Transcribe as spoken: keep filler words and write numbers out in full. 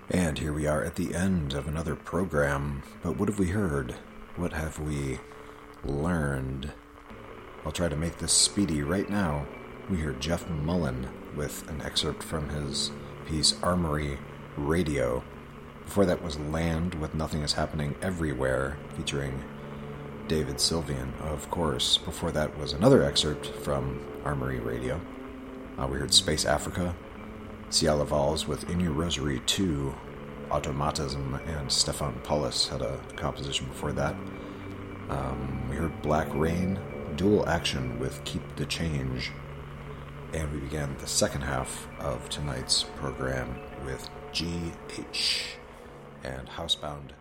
And here we are at the end of another program. But what have we heard? What have we learned? I'll try to make this speedy right now. We heard Jeff Mullen with an excerpt from his piece Armory Radio. Before that was Land with Nothing Is Happening Everywhere, featuring David Sylvian, of course. Before that was another excerpt from Armory Radio. Uh, we heard Space Africa, Ciala Valls with In Your Rosary two, Automatism, and Stefan Paulus had a composition before that. Um, we heard Black Rain, Dual Action with Keep the Change. And we began the second half of tonight's program with G H and Housebound